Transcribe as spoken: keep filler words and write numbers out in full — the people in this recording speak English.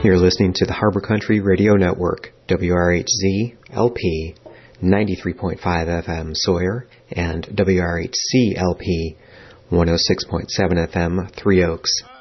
You're listening to the Harbor Country Radio Network, W R H Z L P ninety-three point five F M Sawyer and W R H C L P one oh six point seven F M Three Oaks.